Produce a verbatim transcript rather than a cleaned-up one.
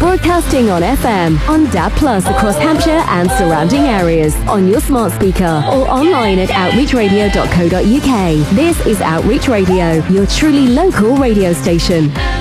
Broadcasting on F M, on D A B Plus across Hampshire and surrounding areas, on your smart speaker or online at outreach radio dot co dot uk. This is Outreach Radio, your truly local radio station.